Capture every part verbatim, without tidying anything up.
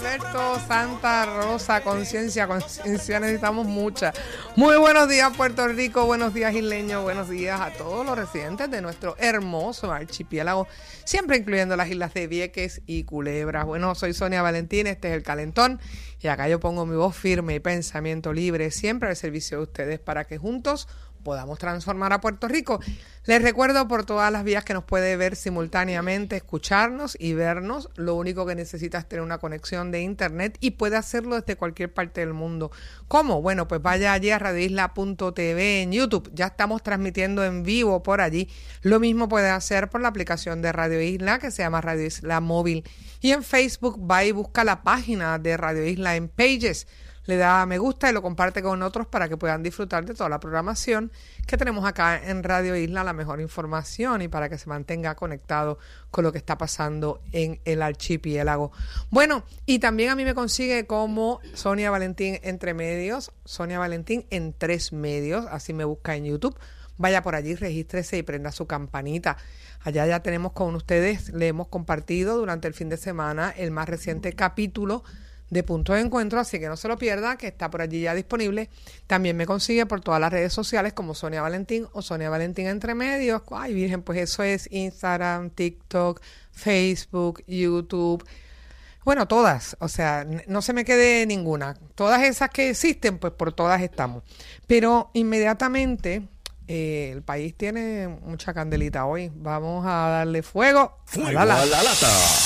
Alberto, Santa Rosa, conciencia, conciencia, necesitamos mucha. Muy buenos días, Puerto Rico, buenos días, isleños, buenos días a todos los residentes de nuestro hermoso archipiélago, siempre incluyendo las islas de Vieques y Culebra. Bueno, soy Sonia Valentín, este es El Calentón, y acá yo pongo mi voz firme y pensamiento libre, siempre al servicio de ustedes, para que juntos podamos transformar a Puerto Rico. Les recuerdo por todas las vías que nos puede ver simultáneamente, escucharnos y vernos. Lo único que necesita es tener una conexión de internet y puede hacerlo desde cualquier parte del mundo. ¿Cómo? Bueno, pues vaya allí a radio isla punto t v en YouTube. Ya estamos transmitiendo en vivo por allí. Lo mismo puede hacer por la aplicación de Radio Isla, que se llama Radio Isla Móvil. Y en Facebook va y busca la página de Radio Isla en Pages. Le da me gusta y lo comparte con otros para que puedan disfrutar de toda la programación que tenemos acá en Radio Isla, la mejor información, y para que se mantenga conectado con lo que está pasando en el archipiélago. Bueno, y también a mí me consigue como Sonia Valentín Entre Medios, Sonia Valentín en Tres Medios, así me busca en YouTube. Vaya por allí, regístrese y prenda su campanita. Allá ya tenemos con ustedes, le hemos compartido durante el fin de semana el más reciente capítulo de Punto de Encuentro, así que no se lo pierda, que está por allí ya disponible. También me consigue por todas las redes sociales como Sonia Valentín o Sonia Valentín Entre Medios. Ay, virgen, pues eso es Instagram, TikTok, Facebook, YouTube. Bueno, todas, o sea, no se me quede ninguna. Todas esas que existen, pues por todas estamos. Pero inmediatamente, eh, el país tiene mucha candelita hoy. Vamos a darle fuego, fuego a la lata. A la lata.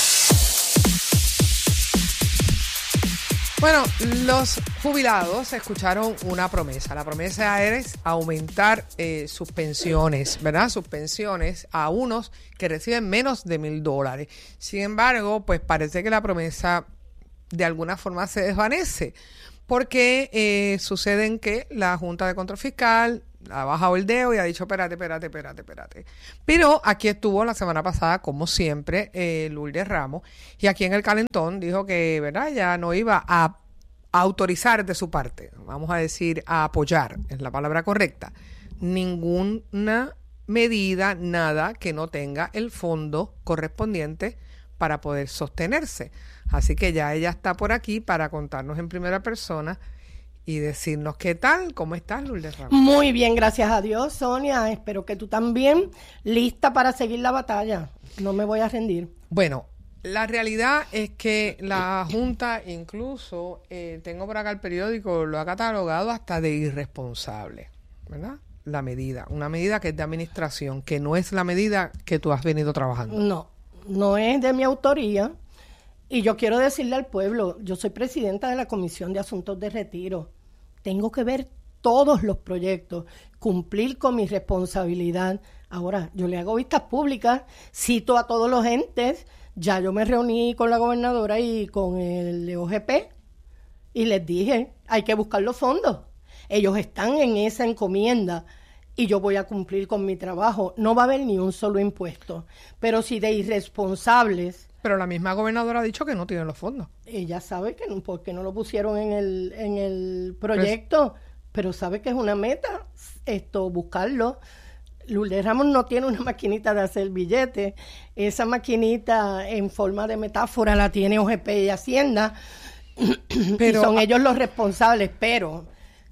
Bueno, los jubilados escucharon una promesa. La promesa es aumentar eh, sus pensiones, ¿verdad? Sus pensiones a unos que reciben menos de mil dólares. Sin embargo, pues parece que la promesa de alguna forma se desvanece, porque eh, sucede en que la Junta de Control Fiscal ha bajado el dedo y ha dicho, espérate, espérate, espérate, espérate. Pero aquí estuvo la semana pasada, como siempre, eh, Lourdes Ramos, y aquí en El Calentón dijo que, ¿verdad?, ya no iba a, a autorizar de su parte, vamos a decir, a apoyar, es la palabra correcta, ninguna medida, nada que no tenga el fondo correspondiente para poder sostenerse. Así que ya ella está por aquí para contarnos en primera persona y decirnos qué tal, cómo estás, Lourdes Ramos. Muy bien, gracias a Dios, Sonia. Espero que tú también, lista para seguir la batalla. No me voy a rendir. Bueno, la realidad es que la Junta, incluso, eh, tengo por acá el periódico, lo ha catalogado hasta de irresponsable, ¿verdad? La medida, una medida que es de administración, que no es la medida que tú has venido trabajando. No, no es de mi autoría. Y yo quiero decirle al pueblo, yo soy presidenta de la Comisión de Asuntos de Retiro. Tengo que ver todos los proyectos, cumplir con mi responsabilidad. Ahora, yo le hago vistas públicas, cito a todos los entes. Ya yo me reuní con la gobernadora y con el O G P y les dije, hay que buscar los fondos. Ellos están en esa encomienda y yo voy a cumplir con mi trabajo. No va a haber ni un solo impuesto. Pero si de irresponsables... Pero la misma gobernadora ha dicho que no tienen los fondos. Ella sabe que no, porque no lo pusieron en el, en el proyecto, pues, pero sabe que es una meta esto, buscarlo. Lourdes Ramos no tiene una maquinita de hacer billetes. Esa maquinita en forma de metáfora la tiene O G P y Hacienda. Pero, y son ellos los responsables. Pero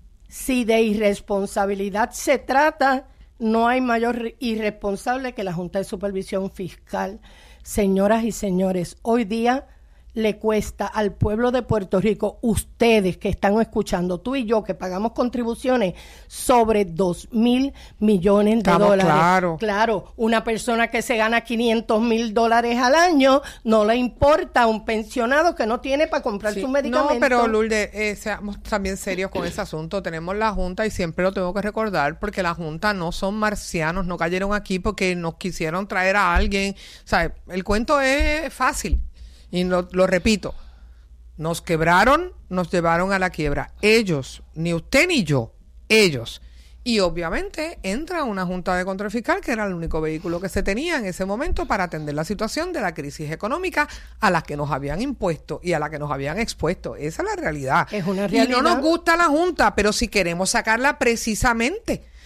si de irresponsabilidad se trata, no hay mayor irresponsable que la Junta de Supervisión Fiscal. Señoras y señores, hoy día le cuesta al pueblo de Puerto Rico, ustedes que están escuchando, tú y yo que pagamos contribuciones, sobre dos mil millones de Estamos dólares. Claro. Claro, una persona que se gana quinientos mil dólares al año, no le importa a un pensionado que no tiene para comprar sí. sus medicamentos. No, pero Lourdes, eh, seamos también serios con ese asunto. Tenemos la Junta y siempre lo tengo que recordar, porque la Junta no son marcianos, no cayeron aquí porque nos quisieron traer a alguien. O sea, el cuento es fácil. Y lo, lo repito, nos quebraron, nos llevaron a la quiebra. Ellos, ni usted ni yo, ellos. Y obviamente entra una Junta de Control Fiscal, que era el único vehículo que se tenía en ese momento para atender la situación de la crisis económica a la que nos habían impuesto y a la que nos habían expuesto. Esa es la realidad. Es una realidad. Y no nos gusta la Junta, pero si queremos sacarla precisamente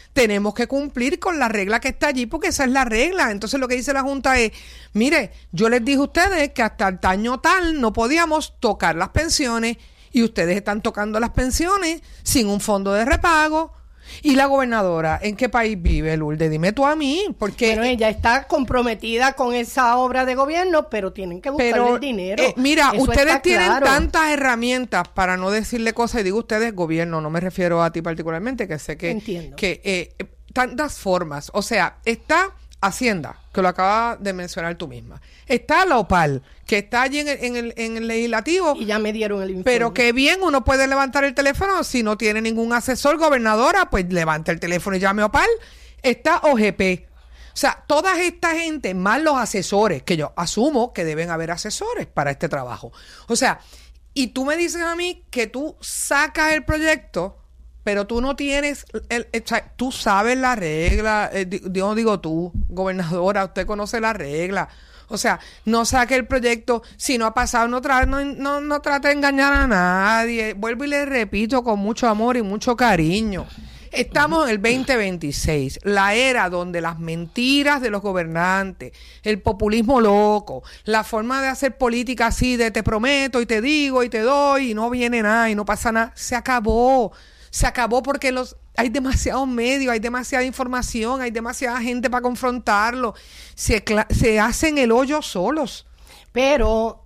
tenemos que cumplir con la regla que está allí porque esa es la regla. Entonces lo que dice la Junta es, mire, yo les dije a ustedes que hasta el año tal no podíamos tocar las pensiones y ustedes están tocando las pensiones sin un fondo de repago. ¿Y la gobernadora en qué país vive, Lourdes? Dime tú a mí, porque... Bueno, ella está comprometida con esa obra de gobierno, pero tienen que buscarle pero, el dinero. Eh, mira, Eso ustedes tienen claro. tantas herramientas para no decirle cosas, y digo ustedes, gobierno, no me refiero a ti particularmente, que sé que... Entiendo. que eh, tantas formas, o sea, está Hacienda, que lo acabas de mencionar tú misma, está la OPAL, que está allí en el, en el, en el legislativo. Y ya me dieron el informe. Pero qué bien, uno puede levantar el teléfono, si no tiene ningún asesor, gobernadora, pues levanta el teléfono y llame a OPAL. Está O G P. O sea, toda esta gente, más los asesores, que yo asumo que deben haber asesores para este trabajo. O sea, y tú me dices a mí que tú sacas el proyecto, pero tú no tienes, el, el, o sea, tú sabes la regla, eh, yo digo tú, gobernadora, usted conoce la regla. O sea, no saque el proyecto, si no ha pasado, no, tra no, no, no trate de engañar a nadie. Vuelvo y le repito con mucho amor y mucho cariño. Estamos en el veinte veintiséis, la era donde las mentiras de los gobernantes, el populismo loco, la forma de hacer política así de te prometo y te digo y te doy y no viene nada y no pasa nada, se acabó. Se acabó porque los hay demasiados medios, hay demasiada información, hay demasiada gente para confrontarlo. Se, se hacen el hoyo solos. Pero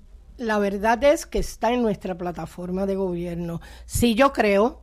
la verdad es que está en nuestra plataforma de gobierno. Sí, yo creo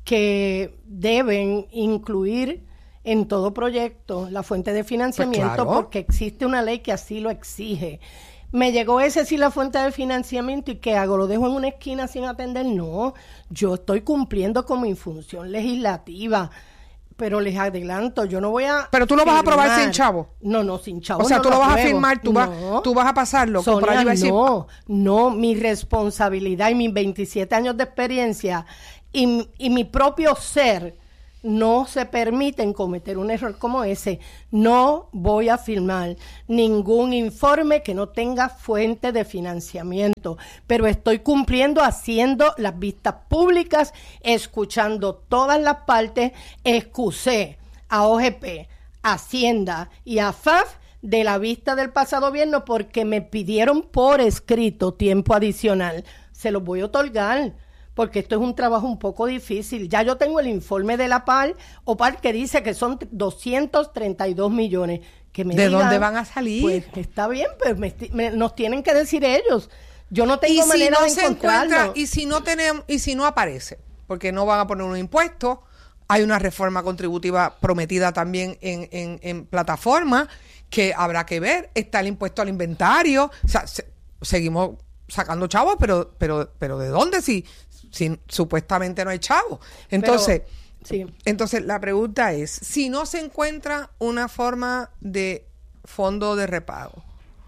que deben incluir en todo proyecto la fuente de financiamiento, pues claro, porque existe una ley que así lo exige. Me llegó ese sí la fuente de financiamiento y ¿qué hago? ¿Lo dejo en una esquina sin atender? No, yo estoy cumpliendo con mi función legislativa, pero les adelanto, yo no voy a... Pero tú lo vas a aprobar sin chavo. No, no, sin chavo. O sea, no tú lo, lo vas apruebo. a firmar, tú, no. vas, tú vas a pasarlo. Sonia, decir... no, no, mi responsabilidad y mis veintisiete años de experiencia y, y mi propio ser no se permiten cometer un error como ese. No voy a firmar ningún informe que no tenga fuente de financiamiento, pero estoy cumpliendo haciendo las vistas públicas, escuchando todas las partes. Excusé a O G P, Hacienda y a F A F de la vista del pasado viernes porque me pidieron por escrito tiempo adicional. Se los voy a otorgar, porque esto es un trabajo un poco difícil. Ya yo tengo el informe de la P A L, OPAL, que dice que son doscientos treinta y dos millones. Que me ¿De digan, dónde van a salir? Pues está bien, pues me, me, nos tienen que decir ellos. Yo no tengo ¿Y manera si no de se encontrarlo. Encuentra, y si no tenemos, y si no aparece, porque no van a poner un impuesto, hay una reforma contributiva prometida también en, en, en plataforma que habrá que ver, está el impuesto al inventario, o sea, se, seguimos sacando chavos, pero, pero, pero ¿de dónde si Si, supuestamente no hay chavo? Entonces, Pero, sí. entonces la pregunta es, si no se encuentra una forma de fondo de repago,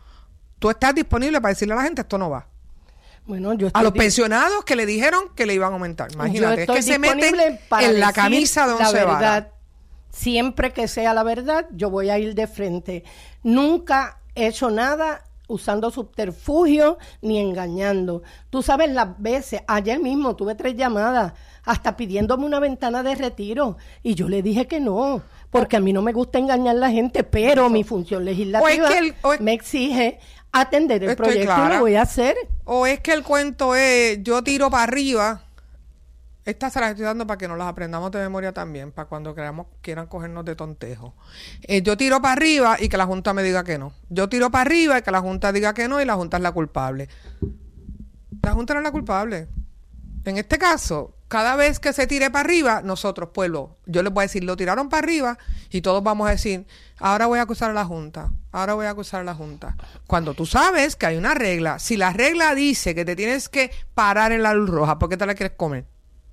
¿tú estás disponible para decirle a la gente esto no va? Bueno, yo a los di- pensionados que le dijeron que le iban a aumentar. Imagínate, es yo que estoy se meten disponible para en la decir camisa de la once verdad. varas. Siempre que sea la verdad, yo voy a ir de frente. Nunca he hecho nada usando subterfugio ni engañando. Tú sabes las veces, ayer mismo tuve tres llamadas, hasta pidiéndome una ventana de retiro, y yo le dije que no, porque a mí no me gusta engañar a la gente, pero mi función legislativa O es que el- o es- me exige atender el Estoy proyecto clara. y lo voy a hacer. O es que el cuento es, yo tiro para arriba. Estas se las estoy dando para que nos las aprendamos de memoria también, para cuando queramos, quieran cogernos de tontejo. Eh, yo tiro para arriba y que la Junta me diga que no. Yo tiro para arriba y que la Junta diga que no y la Junta es la culpable. La Junta no es la culpable. En este caso, cada vez que se tire para arriba, nosotros, pueblo, yo les voy a decir, lo tiraron para arriba y todos vamos a decir, ahora voy a acusar a la Junta, ahora voy a acusar a la Junta. Cuando tú sabes que hay una regla, si la regla dice que te tienes que parar en la luz roja, ¿por qué te la quieres comer?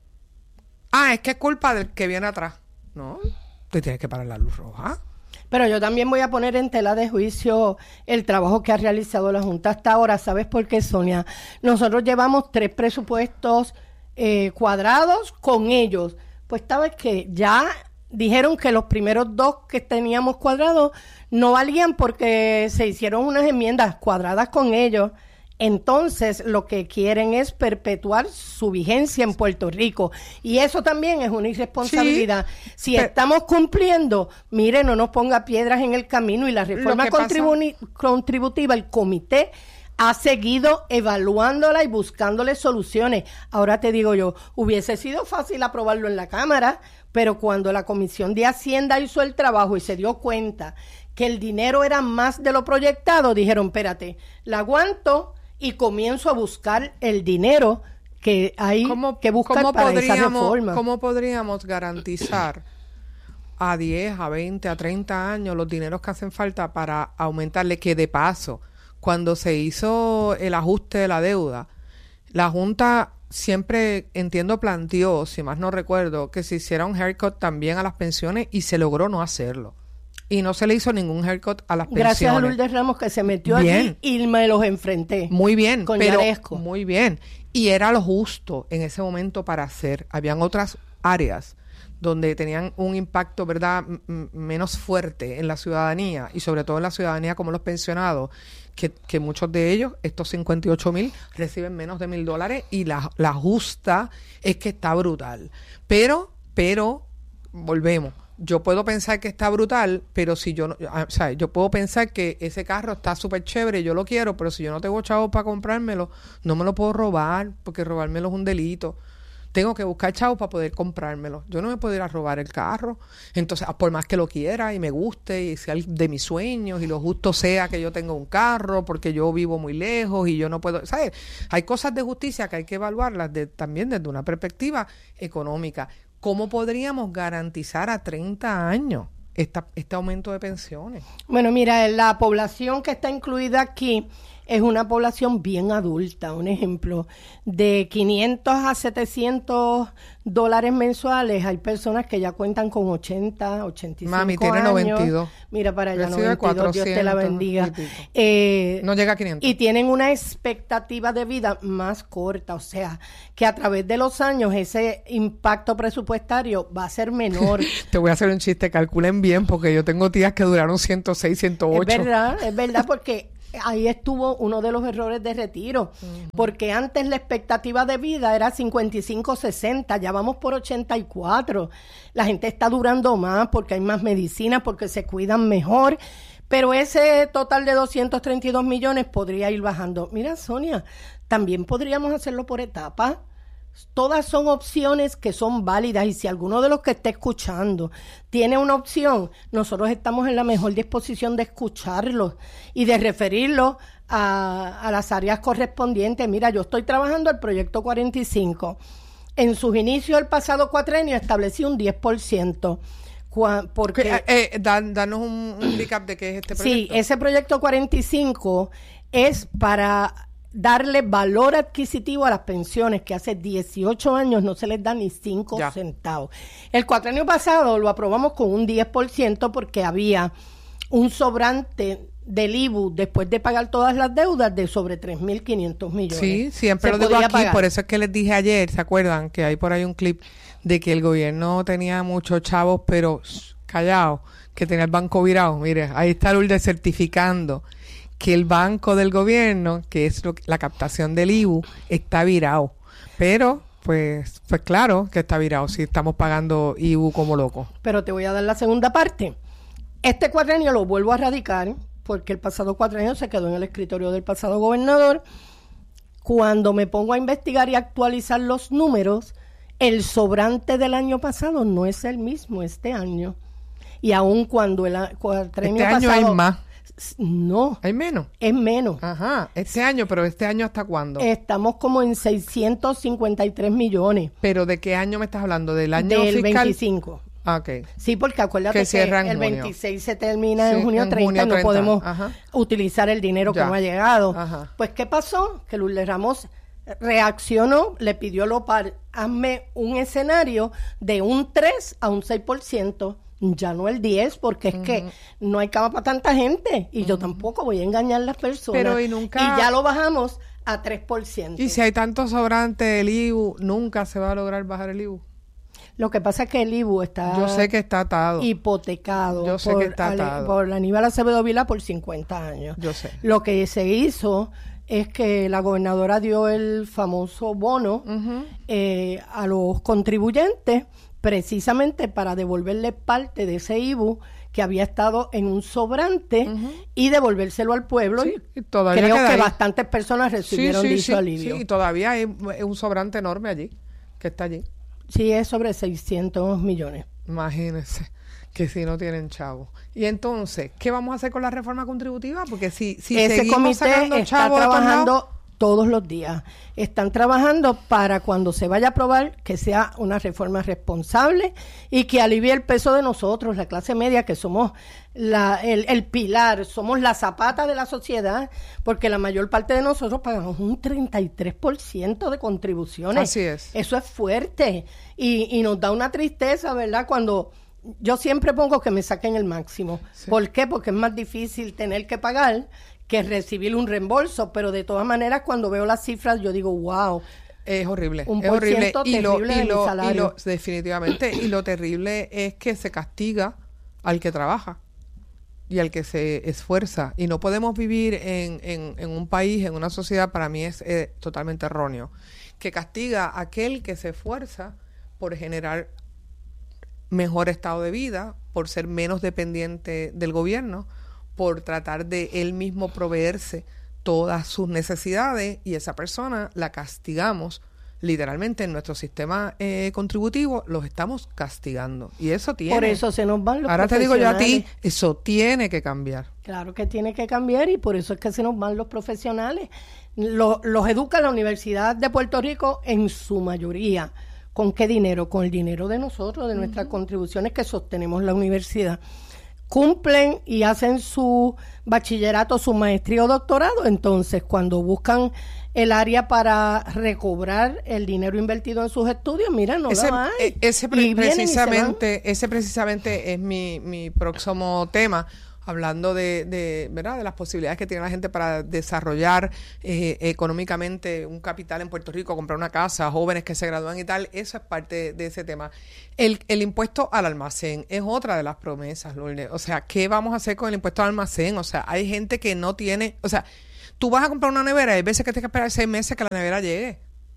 Ah, es que es culpa del que viene atrás. No, te tienes que parar la luz roja. Pero yo también voy a poner en tela de juicio el trabajo que ha realizado la Junta hasta ahora. ¿Sabes por qué, Sonia? Nosotros llevamos tres presupuestos eh, cuadrados con ellos. Pues sabes que ya dijeron que los primeros dos que teníamos cuadrados no valían porque se hicieron unas enmiendas cuadradas con ellos Entonces, lo que quieren es perpetuar su vigencia en Puerto Rico. Y eso también es una irresponsabilidad. Sí, si pero, estamos cumpliendo, mire, no nos ponga piedras en el camino. Y la reforma contribu- contributiva, el comité ha seguido evaluándola y buscándole soluciones. Ahora te digo yo, hubiese sido fácil aprobarlo en la Cámara, pero cuando la Comisión de Hacienda hizo el trabajo y se dio cuenta que el dinero era más de lo proyectado, dijeron, espérate, la aguanto y comienzo a buscar el dinero que hay ¿Cómo, que buscar ¿cómo para esa reforma. ¿Cómo podríamos garantizar a diez, a veinte, a treinta años los dineros que hacen falta para aumentarle? Que de paso, cuando se hizo el ajuste de la deuda, la Junta siempre, entiendo, planteó, si más no recuerdo, que se hiciera un haircut también a las pensiones y se logró no hacerlo. Y no se le hizo ningún haircut a las pensiones. Gracias a Lourdes Ramos que se metió bien. Allí y me los enfrenté. Muy bien, con pero Yaresco. Muy bien. Y era lo justo en ese momento para hacer. Habían otras áreas donde tenían un impacto, ¿verdad?, M- menos fuerte en la ciudadanía y sobre todo en la ciudadanía como los pensionados, que, que muchos de ellos, estos cincuenta y ocho mil, reciben menos de mil dólares y la, la justa es que está brutal. Pero, pero, volvemos. Yo puedo pensar que está brutal, pero si yo no, o sea, yo puedo pensar que ese carro está súper chévere, yo lo quiero, pero si yo no tengo chavos para comprármelo, no me lo puedo robar, porque robármelo es un delito. Tengo que buscar chavos para poder comprármelo. Yo no me puedo ir a robar el carro. Entonces, por más que lo quiera y me guste y sea de mis sueños y lo justo sea que yo tenga un carro porque yo vivo muy lejos y yo no puedo, ¿sabes? Hay cosas de justicia que hay que evaluarlas de, también desde una perspectiva económica. ¿Cómo podríamos garantizar a treinta años esta, este aumento de pensiones? Bueno, mira, la población que está incluida aquí es una población bien adulta. Un ejemplo, de quinientos a setecientos dólares mensuales, hay personas que ya cuentan con ochenta, ochenta y cinco Mami, tiene años. noventa y dos. Mira para allá, Recibe noventa y dos, Dios te la bendiga. Eh, no llega a quinientos. Y tienen una expectativa de vida más corta, o sea, que a través de los años ese impacto presupuestario va a ser menor. Te voy a hacer un chiste, calculen bien, porque yo tengo tías que duraron ciento seis, ciento ocho. Es verdad, es verdad, porque ahí estuvo uno de los errores de retiro, uh-huh. porque antes la expectativa de vida era cincuenta y cinco, sesenta, ya vamos por ochenta y cuatro. La gente está durando más porque hay más medicinas, porque se cuidan mejor, pero ese total de doscientos treinta y dos millones podría ir bajando. Mira, Sonia, también podríamos hacerlo por etapas. Todas son opciones que son válidas y si alguno de los que esté escuchando tiene una opción, nosotros estamos en la mejor disposición de escucharlos y de referirlos a, a las áreas correspondientes. Mira, yo estoy trabajando el proyecto cuarenta y cinco. En sus inicios el pasado cuatrenio establecí un diez por ciento. Porque, eh, eh, dan, danos un, un recap de qué es este proyecto. Sí, ese proyecto cuarenta y cinco es para darle valor adquisitivo a las pensiones que hace dieciocho años no se les da ni cinco ya. centavos. El cuatrenio pasado lo aprobamos con un diez por ciento porque había un sobrante del I B U después de pagar todas las deudas de sobre tres mil quinientos millones. Sí, siempre se lo digo aquí, pagar. Por eso es que les dije ayer, ¿se acuerdan? Que hay por ahí un clip de que el gobierno tenía muchos chavos, pero callados, que tenía el banco virado. Mire, ahí está Lourdes certificando que el banco del gobierno, que es lo, la captación del I B U, está virado. Pero, pues, pues claro que está virado si estamos pagando I B U como locos. Pero te voy a dar la segunda parte. Este cuatrenio lo vuelvo a radicar, porque el pasado cuatrenio se quedó en el escritorio del pasado gobernador. Cuando me pongo a investigar y actualizar los números, el sobrante del año pasado no es el mismo este año. Y aun cuando el cuatrenio este pasado... año hay más. No. ¿Hay menos? Es menos. Ajá, este año, pero ¿este año hasta cuándo? Estamos como en seiscientos cincuenta y tres millones. ¿Pero de qué año me estás hablando? ¿Del año Del fiscal? veinticinco. Ah, ok. Sí, porque acuérdate que, que el junio. veintiséis se termina sí, en junio en treinta, junio treinta. No podemos Ajá. utilizar el dinero ya. que no ha llegado. Ajá. Pues, ¿qué pasó? Que Lourdes Ramos reaccionó, le pidió a Lopar, hazme un escenario de un tres a un seis por ciento. Ya no el diez, porque es uh-huh. que no hay cama para tanta gente y uh-huh. yo tampoco voy a engañar a las personas. Pero y nunca... Y ya lo bajamos a tres por ciento. Y si hay tanto sobrante del I B U, nunca se va a lograr bajar el I B U. Lo que pasa es que el I B U está... Yo sé que está atado. Hipotecado. Yo sé por, que está atado. Por Aníbal Acevedo Vilá por cincuenta años. Yo sé. Lo que se hizo es que la gobernadora dio el famoso bono uh-huh. eh, a los contribuyentes precisamente para devolverle parte de ese I B U que había estado en un sobrante uh-huh. y devolvérselo al pueblo. Sí, y todavía creo que ahí. bastantes personas recibieron sí, sí, dicho sí, alivio. Sí, y todavía hay un sobrante enorme allí, que está allí. Sí, es sobre seiscientos millones. Imagínense que si no tienen chavos. Y entonces, ¿qué vamos a hacer con la reforma contributiva? Porque si, si ese seguimos comité sacando está chavos trabajando todos los días. Están trabajando para cuando se vaya a aprobar que sea una reforma responsable y que alivie el peso de nosotros, la clase media, que somos la, el, el pilar, somos la zapata de la sociedad, porque la mayor parte de nosotros pagamos un treinta y tres por ciento de contribuciones. Así es. Eso es fuerte y, y nos da una tristeza, ¿verdad? Cuando yo siempre pongo que me saquen el máximo. Sí. ¿Por qué? Porque es más difícil tener que pagar que recibir un reembolso, pero de todas maneras cuando veo las cifras yo digo, wow, es horrible, un es horrible y lo, y lo, y lo definitivamente y lo terrible es que se castiga al que trabaja y al que se esfuerza y no podemos vivir en, en, en un país, en una sociedad, para mí es eh, totalmente erróneo, que castiga a aquel que se esfuerza por generar mejor estado de vida, por ser menos dependiente del gobierno, por tratar de él mismo proveerse todas sus necesidades, y esa persona la castigamos literalmente en nuestro sistema eh, contributivo, los estamos castigando y eso tiene. Por eso se nos van los Ahora te digo yo a ti, eso tiene que cambiar. Claro que tiene que cambiar y por eso es que se nos van los profesionales. Lo, los educa la Universidad de Puerto Rico en su mayoría. ¿Con qué dinero? Con el dinero de nosotros, de nuestras uh-huh. contribuciones que sostenemos la universidad. Cumplen y hacen su bachillerato, su maestría o doctorado, entonces cuando buscan el área para recobrar el dinero invertido en sus estudios, mira, no ese, lo hay. Ese, pre- precisamente, ese precisamente es mi, mi próximo tema, hablando de, de, ¿verdad?, de las posibilidades que tiene la gente para desarrollar eh, económicamente un capital en Puerto Rico, comprar una casa, jóvenes que se gradúan y tal. Eso es parte de ese tema. El, el impuesto al almacén es otra de las promesas, Lourdes. O sea, ¿qué vamos a hacer con el impuesto al almacén? O sea, hay gente que no tiene... O sea, tú vas a comprar una nevera y hay veces que tienes que esperar seis meses que la nevera llegue.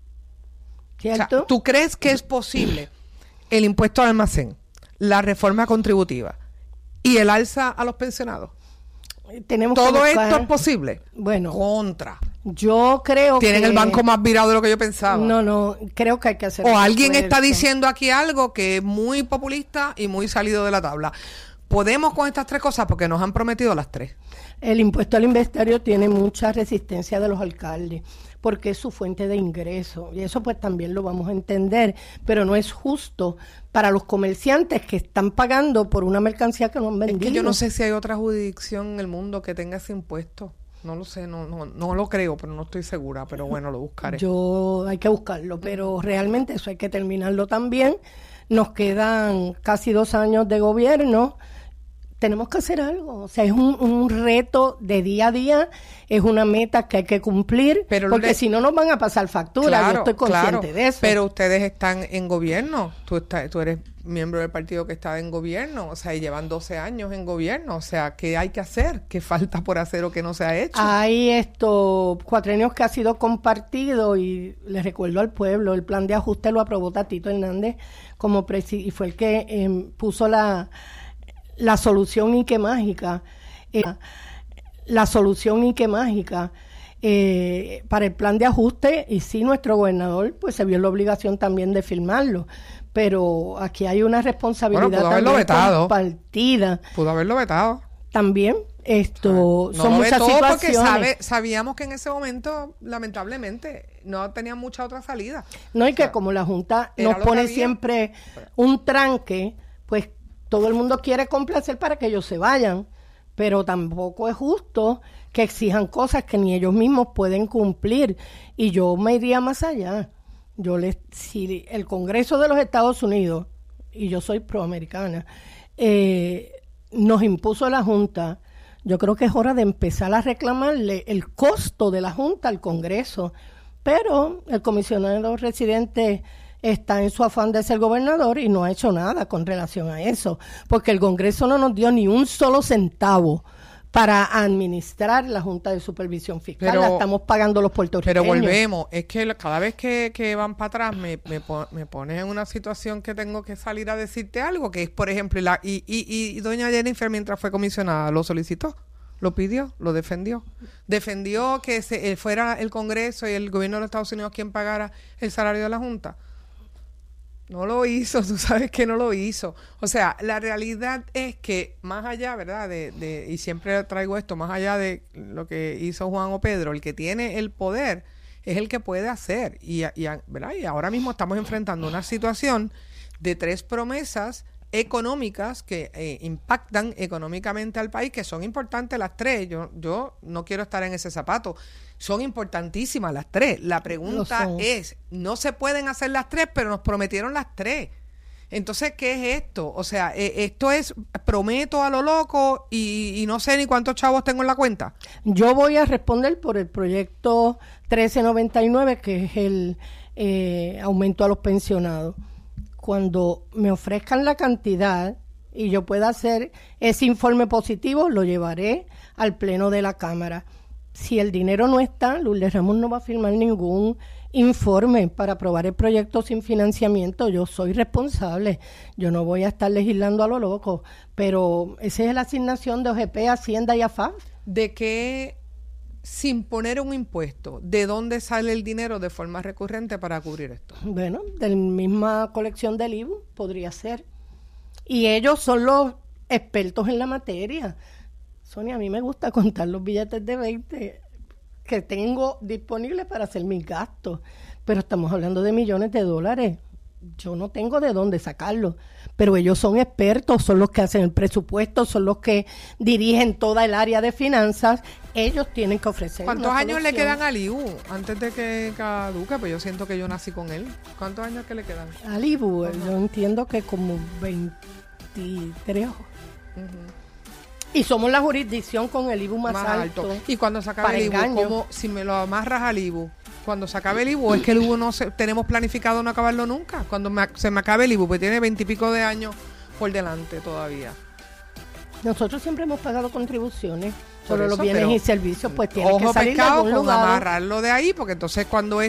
¿Cierto? O sea, ¿tú crees que es posible el impuesto al almacén, la reforma contributiva y el alza a los pensionados? Tenemos ¿Todo buscar, esto es posible? Bueno. Contra. Yo creo Tienen que... el banco más virado de lo que yo pensaba. No, no, creo que hay que hacer... O alguien está diciendo aquí algo que es muy populista y muy salido de la tabla. Podemos con estas tres cosas porque nos han prometido las tres. El impuesto al inventario tiene mucha resistencia de los alcaldes porque es su fuente de ingreso y eso pues también lo vamos a entender, pero no es justo para los comerciantes que están pagando por una mercancía que no han vendido. Es que yo no sé si hay otra jurisdicción en el mundo que tenga ese impuesto. No lo sé, no, no, no lo creo, pero no estoy segura, pero bueno, lo buscaré. Yo, hay que buscarlo, pero realmente eso hay que terminarlo también. Nos quedan casi dos años de gobierno. Tenemos que hacer algo, o sea, es un, un reto de día a día, es una meta que hay que cumplir, pero porque le... si no nos van a pasar facturas, claro, yo estoy consciente claro, de eso. Pero ustedes están en gobierno, tú, estás, tú eres miembro del partido que está en gobierno, o sea, y llevan doce años en gobierno, o sea, ¿qué hay que hacer? ¿Qué falta por hacer o qué no se ha hecho? Hay estos cuatrenios que ha sido compartido y les recuerdo al pueblo, el plan de ajuste lo aprobó Tatito Hernández como presidente y fue el que eh, puso la... La solución y qué mágica, eh, la solución y qué mágica eh, para el plan de ajuste, y sí, nuestro gobernador pues se vio en la obligación también de firmarlo, pero aquí hay una responsabilidad bueno, pudo también haberlo vetado. compartida. Pudo haberlo vetado. También, esto, no son lo muchas vetó situaciones. Porque sabe, sabíamos que en ese momento, lamentablemente, no tenía mucha otra salida. No, y o sea, que como la Junta nos pone siempre un tranque, pues todo el mundo quiere complacer para que ellos se vayan, pero tampoco es justo que exijan cosas que ni ellos mismos pueden cumplir. Y yo me iría más allá. Yo les, si el Congreso de los Estados Unidos, y yo soy proamericana, eh, nos impuso la Junta, yo creo que es hora de empezar a reclamarle el costo de la Junta al Congreso. Pero el comisionado residente está en su afán de ser gobernador y no ha hecho nada con relación a eso, porque el Congreso no nos dio ni un solo centavo para administrar la Junta de Supervisión Fiscal. Pero, la estamos pagando los puertorriqueños. Pero volvemos, es que cada vez que, que van para atrás me, me, me pones en una situación que tengo que salir a decirte algo, que es, por ejemplo, y, la, y, y, y doña Jennifer, mientras fue comisionada, lo solicitó, lo pidió, lo defendió. Defendió que se, eh, fuera el Congreso y el gobierno de los Estados Unidos quien pagara el salario de la Junta. No lo hizo, tú sabes que no lo hizo. O sea, la realidad es que más allá, ¿verdad? De, de, y siempre traigo esto, más allá de lo que hizo Juan o Pedro, el que tiene el poder es el que puede hacer. Y, y, ¿verdad? Y ahora mismo estamos enfrentando una situación de tres promesas económicas que eh, impactan económicamente al país, que son importantes las tres. Yo, yo no quiero estar en ese zapato. Son importantísimas las tres. La pregunta es, no se pueden hacer las tres, pero nos prometieron las tres. Entonces, ¿qué es esto? O sea, eh, esto es prometo a lo loco y, y no sé ni cuántos chavos tengo en la cuenta. Yo voy a responder por el proyecto trece noventa y nueve, que es el eh, aumento a los pensionados. Cuando me ofrezcan la cantidad y yo pueda hacer ese informe positivo, lo llevaré al pleno de la Cámara. Si el dinero no está, Lourdes Ramos no va a firmar ningún informe para aprobar el proyecto sin financiamiento. Yo soy responsable, yo no voy a estar legislando a lo loco, pero esa es la asignación de O G P, Hacienda y A F A F. ¿De qué, sin poner un impuesto, de dónde sale el dinero de forma recurrente para cubrir esto? Bueno, de la misma colección del I B U podría ser. Y ellos son los expertos en la materia. Sonia, a mí me gusta contar los billetes de veinte que tengo disponibles para hacer mis gastos, pero estamos hablando de millones de dólares. Yo no tengo de dónde sacarlo, pero ellos son expertos, son los que hacen el presupuesto, son los que dirigen toda el área de finanzas. Ellos tienen que ofrecer. ¿Cuántos años le quedan al I B U antes de que caduque? Pues yo siento que yo nací con él. ¿Cuántos años que le quedan? Al I B U, uh-huh. Yo entiendo que como veintitrés. Uh-huh. Y somos la jurisdicción con el I B U más, más alto. alto. Y cuando se acabe el I B U, ¿cómo, si me lo amarras al I B U, cuando se acabe el I B U, es que el I B U no se, tenemos planificado no acabarlo nunca. Cuando me, se me acabe el I B U, pues tiene veintipico de años por delante todavía. Nosotros siempre hemos pagado contribuciones sobre los bienes y servicios, pues tiene que salir de algún con lugar. Amarrarlo de ahí, porque entonces cuando es